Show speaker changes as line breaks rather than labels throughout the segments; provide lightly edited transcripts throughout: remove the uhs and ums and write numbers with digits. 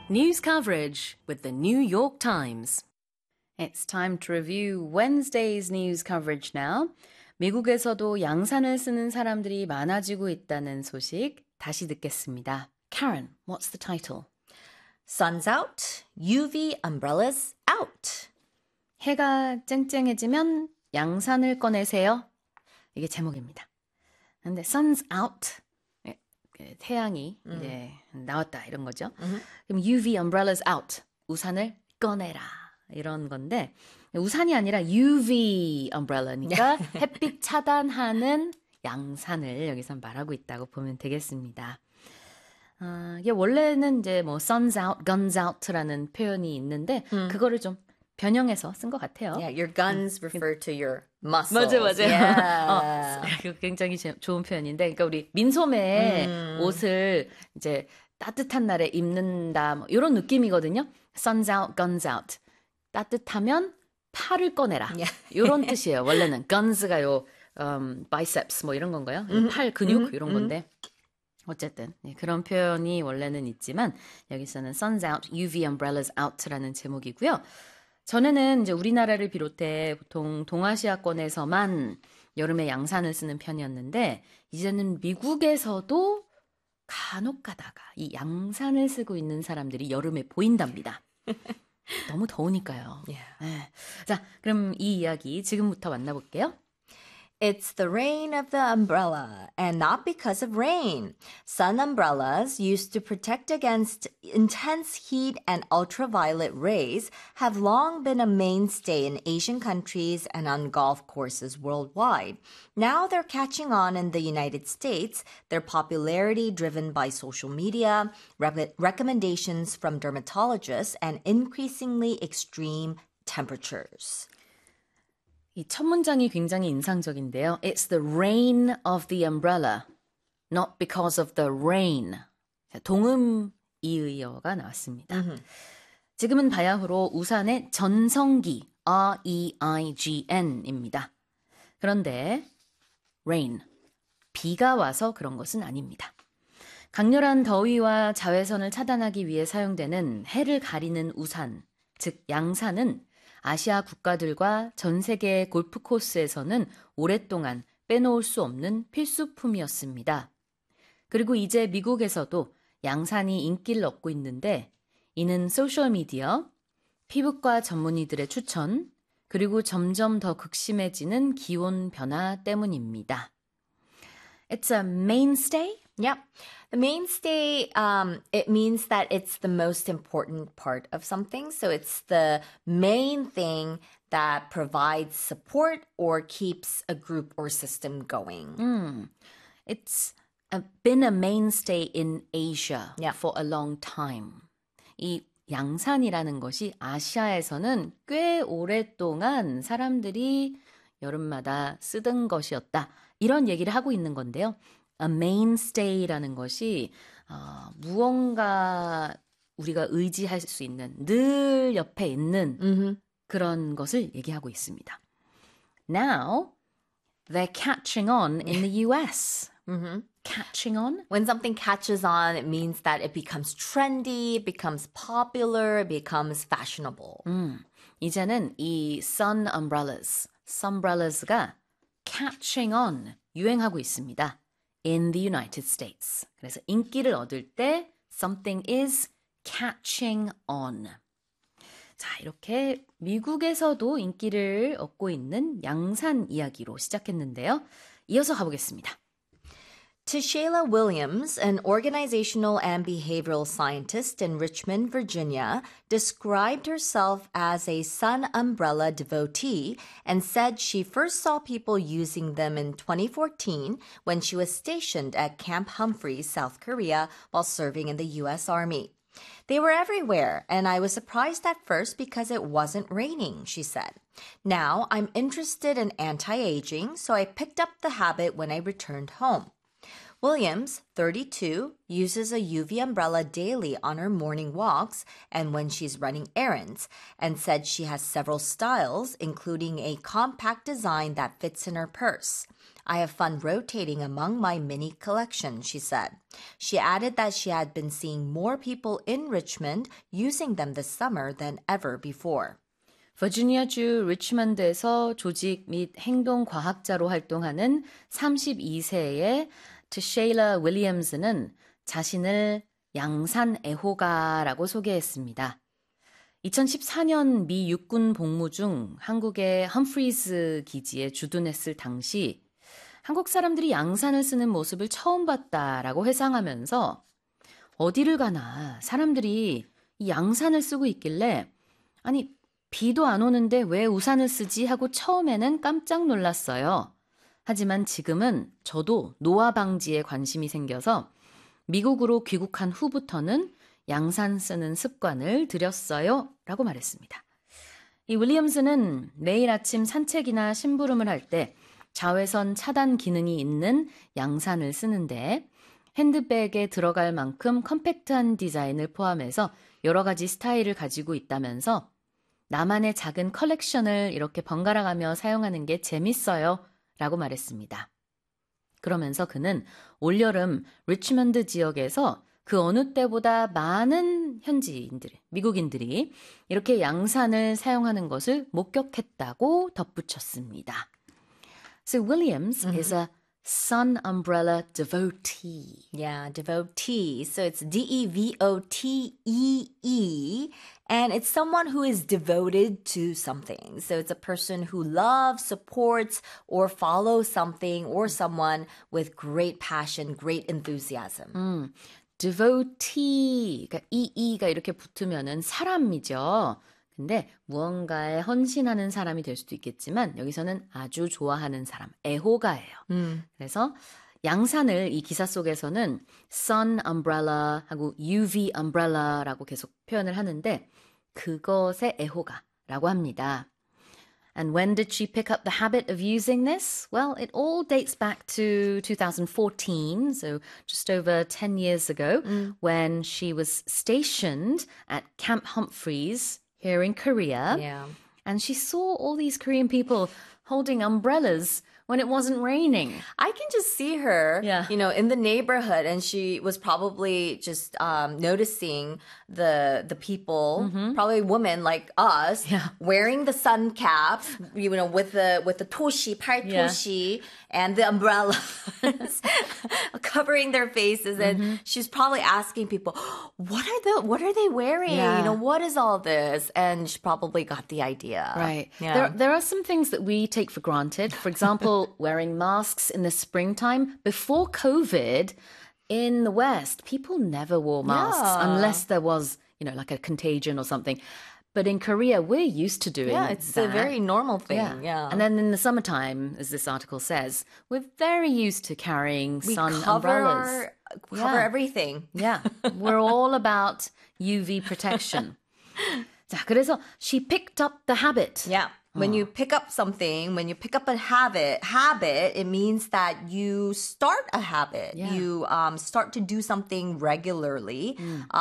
News coverage with the New York Times. It's time to review Wednesday's news coverage now. 미국에서도 양산을 쓰는 사람들이 많아지고 있다는 소식 다시 듣겠습니다. Karen, what's the title?
Sun's out, UV umbrellas out.
해가 쨍쨍해지면 양산을 꺼내세요. 이게 제목입니다. 근데 sun's out, 태양이 이제 나왔다 이런 거죠. 그럼 UV umbrellas out, 우산을 꺼내라 이런 건데 우산이 아니라 UV umbrella니까 햇빛 차단하는 양산을 여기서 말하고 있다고 보면 되겠습니다. 이게 원래는 이제 뭐 sun's out, guns out라는 표현이 있는데 그거를 좀 변형해서 쓴 것 같아요.
Yeah, your guns refer to your muscles.
맞아요.
Yeah.
굉장히 좋은 표현인데, 그러니까 우리 민소매 옷을 이제 따뜻한 날에 입는다, 뭐 이런 느낌이거든요. Sun's out, guns out. 따뜻하면 팔을 꺼내라.
Yeah.
이런 뜻이에요. 원래는 guns가 요 biceps 뭐 이런 건가요? 팔 근육 이런 건데. 어쨌든 그런 표현이 원래는 있지만 여기서는 Sun's out, UV umbrellas out라는 제목이고요. 전에는 이제 우리나라를 비롯해 보통 동아시아권에서만 여름에 양산을 쓰는 편이었는데 이제는 미국에서도 간혹 가다가 이 양산을 쓰고 있는 사람들이 여름에 보인답니다. 너무 더우니까요.
Yeah.
네. 자, 그럼 이 이야기 지금부터 만나볼게요.
It's the reign of the umbrella, and not because of rain. Sun umbrellas, used to protect against intense heat and ultraviolet rays, have long been a mainstay in Asian countries and on golf courses worldwide. Now they're catching on in the United States, their popularity driven by social media, recommendations from dermatologists, and increasingly extreme temperatures.
이 첫 문장이 굉장히 인상적인데요. It's the reign of the umbrella, not because of the rain. 동음 이의어가 나왔습니다. 지금은 바야흐로 우산의 전성기, R-E-I-G-N입니다. 그런데 rain, 비가 와서 그런 것은 아닙니다. 강렬한 더위와 자외선을 차단하기 위해 사용되는 해를 가리는 우산, 즉 양산은 아시아 국가들과 전 세계 골프 코스에서는 오랫동안 빼놓을 수 없는 필수품이었습니다. 그리고 이제 미국에서도 양산이 인기를 얻고 있는데 이는 소셜미디어, 피부과 전문의들의 추천, 그리고 점점 더 극심해지는 기온 변화 때문입니다. It's a mainstay?
Yep. The mainstay, it means that it's the most important part of something. So it's the main thing that provides support or keeps a group or system going.
It's been a mainstay in Asia
Yeah.
for a long time. 이 양산이라는 것이 아시아에서는 꽤 오랫동안 사람들이 여름마다 쓰던 것이었다. 이런 얘기를 하고 있는 건데요. A mainstay라는 것이 무언가 우리가 의지할 수 있는 늘 옆에 있는 그런 것을 얘기하고 있습니다. Now, they're catching on in the US. Catching on?
When something catches on, it means that it becomes trendy, it becomes popular, it becomes fashionable.
이제는 이 sun umbrellas, sunbrellas가 catching on, 유행하고 있습니다. In the United States. 그래서 인기를 얻을 때 something is catching on. 자, 이렇게 미국에서도 인기를 얻고 있는 양산 이야기로 시작했는데요. 이어서 가보겠습니다.
Tishayla Williams, an organizational and behavioral scientist in Richmond, Virginia, described herself as a sun umbrella devotee and said she first saw people using them in 2014 when she was stationed at Camp Humphreys, South Korea, while serving in the U.S. Army. They were everywhere, and I was surprised at first because it wasn't raining, she said. Now I'm interested in anti-aging, so I picked up the habit when I returned home. Williams, 32, uses a UV umbrella daily on her morning walks and when she's running errands, and said she has several styles, including a compact design that fits in her purse. I have fun rotating among my mini collection, she said. She added that she had been seeing more people in Richmond using them this summer than ever before.
버지니아주 리치먼드에서 조직 및 행동 과학자로 활동하는 32세의 트셰일러 윌리엄스는 자신을 양산 애호가라고 소개했습니다. 2014년 미 육군 복무 중 한국의 험프리즈 기지에 주둔했을 당시 한국 사람들이 양산을 쓰는 모습을 처음 봤다라고 회상하면서 어디를 가나 사람들이 이 양산을 쓰고 있길래 아니 비도 안 오는데 왜 우산을 쓰지 하고 처음에는 깜짝 놀랐어요. 하지만 지금은 저도 노화 방지에 관심이 생겨서 미국으로 귀국한 후부터는 양산 쓰는 습관을 들였어요. 라고 말했습니다. 이 윌리엄스는 매일 아침 산책이나 심부름을 할 때 자외선 차단 기능이 있는 양산을 쓰는데 핸드백에 들어갈 만큼 컴팩트한 디자인을 포함해서 여러 가지 스타일을 가지고 있다면서 나만의 작은 컬렉션을 이렇게 번갈아가며 사용하는 게 재밌어요. 라고 말했습니다. 그러면서 그는 올여름 리치먼드 지역에서 그 어느 때보다 많은 현지인들, 미국인들이 이렇게 양산을 사용하는 것을 목격했다고 덧붙였습니다. So Williams is a sun umbrella devotee.
Yeah, devotee. So it's D-E-V-O-T-E-E. And it's someone who is devoted to something. So it's a person who loves, supports, or follows something or someone with great passion, great enthusiasm.
devotee, 그러니까 e가 이렇게 붙으면은 사람이죠. 근데 무언가에 헌신하는 사람이 될 수도 있겠지만 여기서는 아주 좋아하는 사람, 애호가예요. 그래서 양산을 이 기사 속에서는 sun umbrella 하고 UV umbrella라고 계속 표현을 하는데 그것의 애호가라고 합니다. And when did she pick up the habit of using this? Well, it all dates back to 2014, so just over 10 years ago, when she was stationed at Camp Humphreys here in Korea.
Yeah.
And she saw all these Korean people holding umbrellas when it wasn't raining.
I can just see her,
Yeah.
you know, in the neighborhood, and she was probably just noticing the people, probably women like us,
Yeah.
wearing the sun caps, you know, with the toshi, 팔토시, and the umbrellas, covering their faces, and she's probably asking people, what are they wearing?
Yeah.
You know, what is all this? And she probably got the idea.
Right.
Yeah.
There are some things that we take for granted. For example, wearing masks in the springtime. Before COVID, in the West, people never wore masks unless there was, you know, like a contagion or something. But in Korea, we're used to doing
Yeah, it's
that.
a very normal thing. Yeah.
And then in the summertime, as this article says, we're very used to carrying
we
sun
cover
umbrellas.
cover
Yeah.
everything.
Yeah, we're all about UV protection. 자, 그래서 she picked up the habit.
Yeah. When you pick up something, when you pick up a habit, it means that you start a habit.
Yeah.
You start to do something regularly.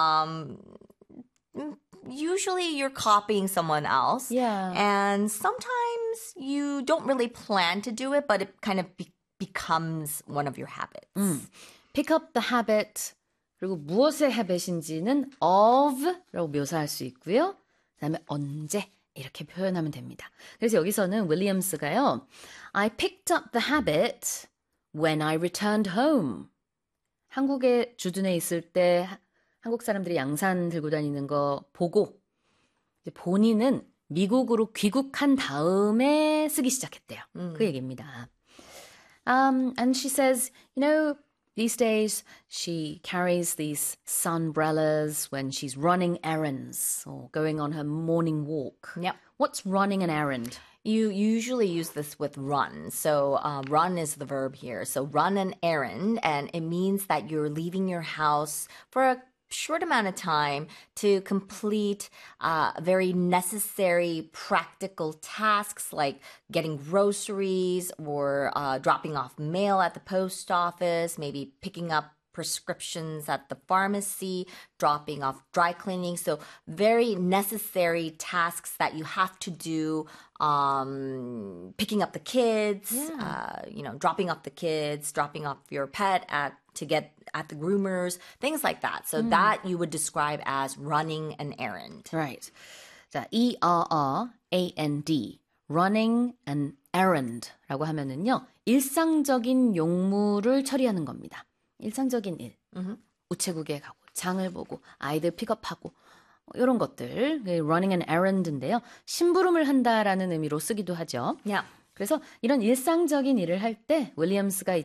Usually you're copying someone else.
Yeah.
And sometimes you don't really plan to do it, but it kind of becomes one of your habits.
Pick up the habit. 그리고 무엇의 habit인지는 of라고 묘사할 수 있고요. 그다음에 언제 이렇게 표현하면 됩니다. 그래서 여기서는 윌리엄스가요. I picked up the habit when I returned home. 한국에 주둔해 있을 때 한국 사람들이 양산 들고 다니는 거 보고 이제 본인은 미국으로 귀국한 다음에 쓰기 시작했대요. 그 얘기입니다. And she says, you know, these days she carries these sunbrellas when she's running errands or going on her morning walk.
Yep.
What's running an errand?
You usually use this with run. So run is the verb here. So run an errand, and it means that you're leaving your house for a short amount of time to complete very necessary practical tasks like getting groceries or dropping off mail at the post office, maybe picking up prescriptions at the pharmacy, dropping off dry cleaning. So very necessary tasks that you have to do, picking up the kids, dropping off the kids, dropping off your pet to get at the groomers, things like that. So that you would describe as running an errand.
Right. 자, ERRAND, running an errand라고 하면은요, 일상적인 용무를 처리하는 겁니다. 일상적인 일. 우체국에 가고, 장을 보고, 아이들 픽업하고, 이런 것들, running an errand인데요. 심부름을 한다라는 의미로 쓰기도 하죠.
Yeah.
그래서 이런 일상적인 일을 할 때 윌리엄스가